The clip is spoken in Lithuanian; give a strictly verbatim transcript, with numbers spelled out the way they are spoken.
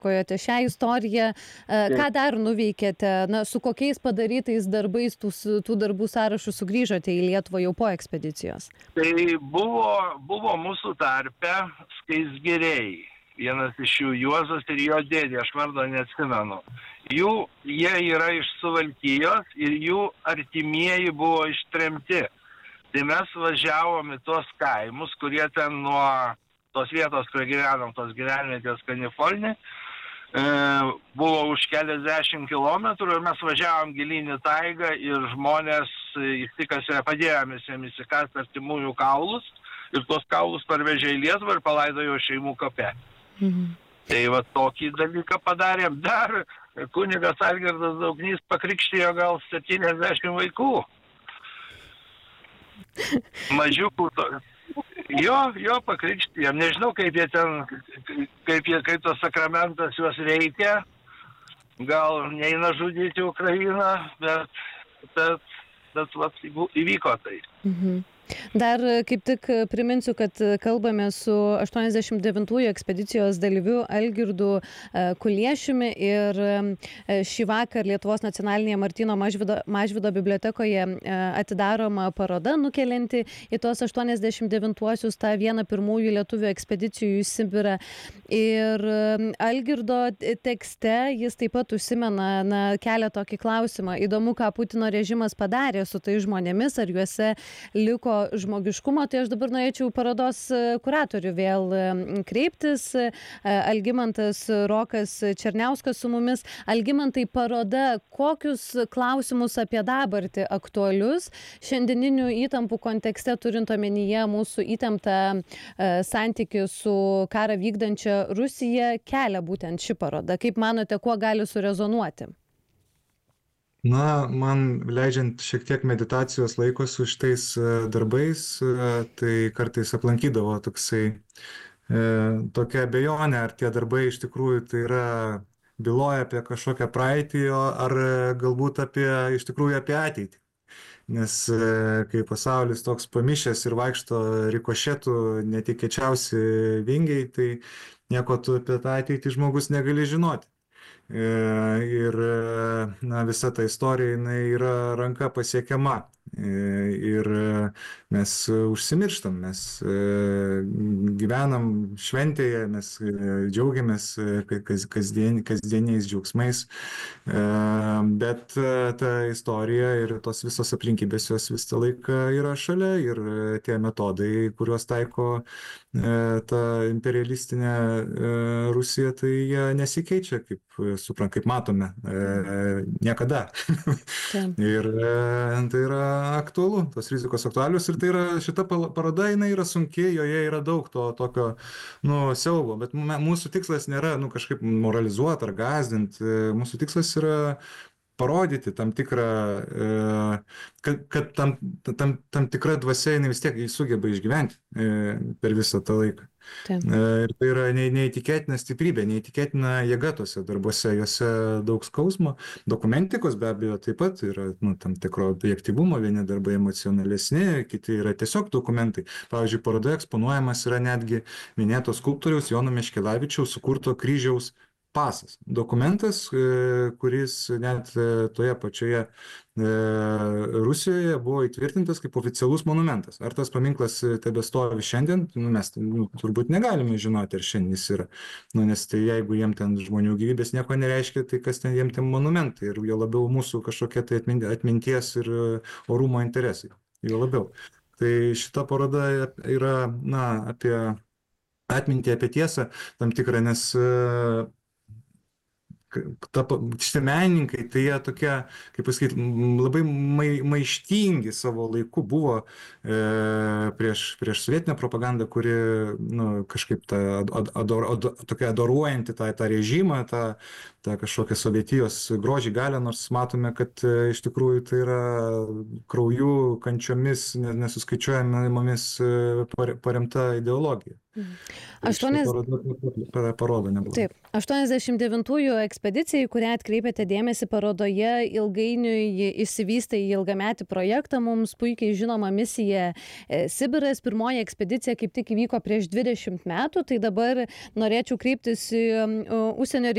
pasakojote šią istoriją. Ką dar nuveikėte, na, su kokiais padarytais darbais tų, tų darbų sąrašų sugrįžote į Lietuvą jau po ekspedicijos? Tai buvo, buvo mūsų tarpe skaisgiriai. Vienas iš jų Juozas ir jo dėdė, aš vardo neatsimenu. Jų, jie yra iš Suvalkijos ir jų artimieji buvo ištremti. Tai mes važiavom į tuos kaimus, kurie ten nuo tos vietos, kur gyvenom, tos gyvenvietės Kalifornija, e, buvo už keliasdešimt kilometrų ir mes važiavom gilyn į taigą ir žmonės įsikasė, padėjomės jiems įsikasti artimųjų kaulus ir tuos kaulus parvežė į Lietuvą ir palaidojo šeimų kape. Mhm. Tai va tokį dalyką padarėm. Dar kunigas Algirdas Daugnys pakrikštijo gal septyniasdešimt vaikų. Mažiukų. To... Jo, jo pakrikštijom. Nežinau, kaip jie ten, kaip, jie, kaip tas sakramentas juos veikia. Gal neina žudyti Ukrainą, bet, bet, bet vat, įvyko tai. Mhm. Dar kaip tik priminsiu, kad kalbame su aštuoniasdešimt devintųjų ekspedicijos dalyviu Algirdu Kuliešiumi ir šį vakar Lietuvos nacionalinėje Martyno Mažvydo, Mažvydo bibliotekoje atidaroma paroda nukelianti į tos aštuoniasdešimt devintuosius tą vieną pirmųjų lietuvių ekspedicijų į Sibirą. Ir Algirdo tekste jis taip pat užsimena, na, kelia tokį klausimą. Įdomu, ką Putino režimas padarė su tai žmonėmis, ar juose liko žmogiškumo, tai aš dabar norėčiau parodos kuratorių vėl kreiptis. Algimantas Rokas Černiauskas su mumis. Algimantai, paroda, kokius klausimus apie dabartį aktualius šiandieninių įtampų kontekste, turint omenyje mūsų įtemptą santykį su karą vykdančia Rusija, kelia būtent ši paroda? Kaip manote, kuo gali surezonuoti? Na, man leidžiant šiek tiek meditacijos laiko su šitais darbais, tai kartais aplankydavo toksai, e, tokia abejonė, ar tie darbai iš tikrųjų tai yra byloja apie kažkokią praeitį, ar galbūt apie, iš tikrųjų apie ateitį. Nes kai pasaulis toks pamišęs ir vaikšto rikošetų netikėčiausi vingiai, tai nieko tu apie tą ateitį žmogus negali žinoti. Ir na, visa ta istorija jinai yra ranka pasiekiama ir mes užsimirštam, mes gyvenam šventėje, mes džiaugiamės kasdien, kasdieniais džiaugsmais, bet ta istorija ir tos visos aplinkybės jos visą laiką yra šalia ir tie metodai, kuriuos taiko ta imperialistinė Rusija, tai jie nesikeičia, kaip, suprant, kaip matome, niekada. Ir tai yra aktualu, tos rizikos aktualius ir tai yra, šita paroda, jinai yra sunki, joje yra daug to tokio, nu, siaubo, bet mūsų tikslas nėra, nu, kažkaip moralizuoti ar gąsdinti, mūsų tikslas yra parodyti tam tikrą, kad, kad tam, tam, tam tikra dvasia jinai vis tiek sugeba išgyventi per visą tą laiką. Taip. Ir tai yra neįtikėtina stiprybė, neįtikėtina jėga tose darbuose, juose daug skausmo, dokumentikos be abejo taip pat yra, nu, tam tikro objektyvumo, vieni darbai emocionalesni, kiti yra tiesiog dokumentai. Pavyzdžiui, parodoje eksponuojamas yra netgi minėto skulptoriaus Jono Meškelevičiaus sukurto kryžiaus pasas. Dokumentas, kuris net toje pačioje Rusijoje buvo įtvirtintas kaip oficialus monumentas. Ar tas paminklas tebestovi šiandien? Nu, mes nu, turbūt negalime žinoti, ar šiandien jis yra. Nu, nes tai jeigu jiem ten žmonių gyvybės nieko nereiškia, tai kas ten jiem ten monumentai ir jo labiau mūsų kažkokie tai atminties ir orumo interesai. Jo labiau. Tai šita paroda yra, na, apie atmintį, apie tiesą tam tikrą, nes ta, šitie menininkai, tai jie tokie, kaip pasakyti, labai mai, maištingi savo laiku buvo e, prieš, prieš sovietinę propagandą, kuri nu, kažkaip ta, ador, ador, tokia adoruojanti tą, tą režimą, tą, tą kažkokią sovietijos grožį galę, nors matome, kad e, iš tikrųjų tai yra krauju, kančiomis, nesuskaičiuojamomis e, paremta ideologija. Aštuonias... Parodo nebuvo. Taip, aštuoniasdešimt devintųjų ekspedicija, į kurią atkreipėte dėmesį parodoje, ilgainiui išsivystė į ilgametį projektą, mums puikiai žinoma misija Sibiras. Pirmoji ekspedicija kaip tik įvyko prieš dvidešimt metų, tai dabar norėčiau kreiptis į užsienio